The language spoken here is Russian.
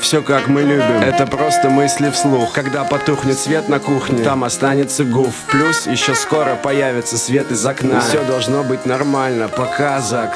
Все как мы любим, это просто мысли вслух. Когда потухнет свет на кухне, там останется гуф. Плюс еще скоро появится свет из окна. Все должно быть нормально, пока за